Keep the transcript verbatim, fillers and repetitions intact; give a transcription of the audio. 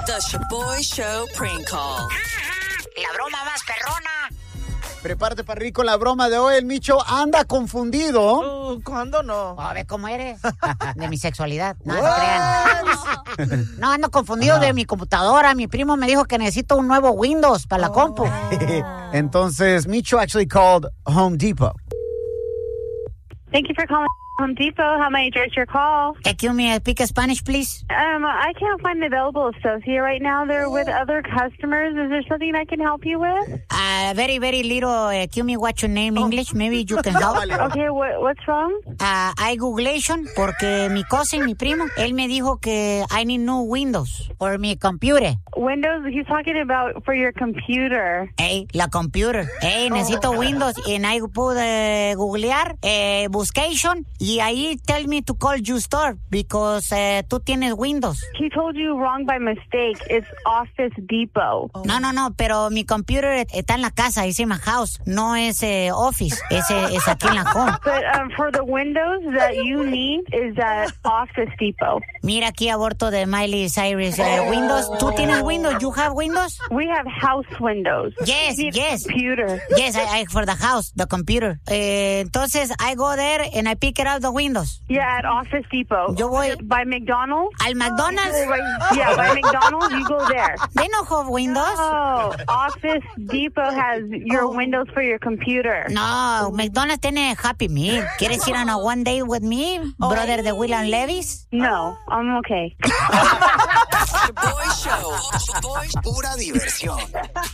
The Shaboy Show prank call. La broma más perrona. Prepárate para rico la broma de hoy. El Micho anda confundido. Uh, ¿Cuándo no? A ver cómo eres. De mi sexualidad. No, no crean. No, ando confundido de mi computadora. Mi primo me dijo que necesito un nuevo Windows para la oh. compu. Entonces, Micho actually called Home Depot. Thank you for calling Home Depot. How may I direct your call? Excuse me, speak Spanish, please. Um, I can't find an available associate right now. They're with other customers. Is there something I can help you with? Uh, very, very little. Uh, excuse me, what's your name, English? Maybe you can help. Okay, what, what's wrong? Uh, I Googlation porque mi cousin, mi primo, él me dijo que I need new Windows for mi computer. Windows? He's talking about for your computer. Hey, la computer. Hey, necesito Oh. Windows. And I pude googlear, eh, buscation, y ahí tell me to call you store because eh, tú tienes Windows. He told you wrong by mistake. It's Office Depot. Oh. No, no, no, pero mi computer está en la casa, es en my house. No es eh, office, es, eh, es aquí en la home. But um, for the Windows that you need is at Office Depot. Mira aquí aborto de Miley Cyrus. Eh, Windows, ¿tú tienes Windows? You have Windows? We have house windows. Yes, You need yes. a computer. Yes, I, I for the house, the computer. Eh, entonces, I go there and I pick it up the Windows. Yeah, at Office Depot. Yo voy By McDonald's? al McDonald's. Yeah, by McDonald's, you go there. They no have Windows. Oh, Office Depot has your Windows for your computer. No, McDonald's tiene Happy Meal. ¿Quieres ir on a one day with me, brother de William Levis? No, I'm okay. Shaboy Show. Shaboy Pura diversión.